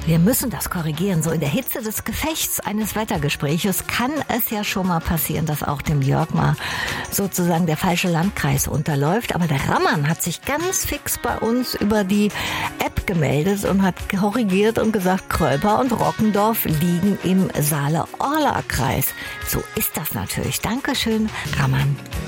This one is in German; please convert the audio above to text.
Wir müssen das korrigieren. So in der Hitze des Gefechts eines Wettergespräches kann es ja schon mal passieren, dass auch dem Jörg mal sozusagen der falsche Landkreis unterläuft. Aber der Rammann hat sich ganz fix bei uns über die App gemeldet und hat korrigiert und gesagt, Kröper und Rockendorf liegen im Saale-Orla-Kreis. So ist das natürlich. Dankeschön, Rammann.